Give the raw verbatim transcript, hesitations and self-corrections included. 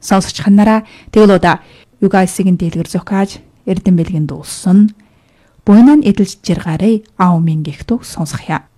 Сонсогч нараа тэглөөда югайсгийн дэлгэр зохиаж эрдэм бэлгэн дуулсан. Буйнан эдэлж жиргарыг аумын гихтүг сонсохъя.